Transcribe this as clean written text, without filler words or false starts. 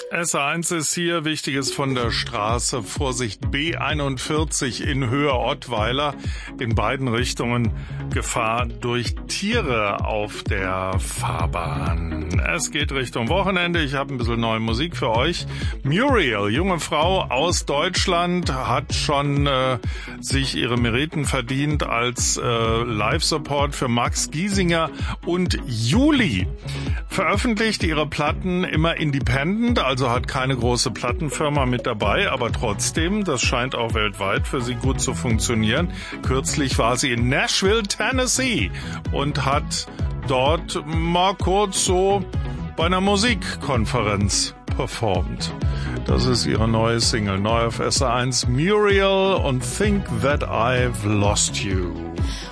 S1 ist hier, Wichtiges von der Straße. Vorsicht, B41 in Höhe Ottweiler. In beiden Richtungen Gefahr durch Tiere auf der Fahrbahn. Es geht Richtung Wochenende. Ich habe ein bisschen neue Musik für euch. Muriel, junge Frau aus Deutschland, hat schon sich ihre Meriten verdient als Live-Support für Max Giesinger und Juli. Veröffentlicht ihre Platten immer independent, also hat keine große Plattenfirma mit dabei, aber trotzdem, das scheint auch weltweit für sie gut zu funktionieren. Kürzlich war sie in Nashville, Tennessee und hat dort mal kurz so bei einer Musikkonferenz performt. Das ist ihre neue Single, neu auf S1, Muriel und Think That I've Lost You.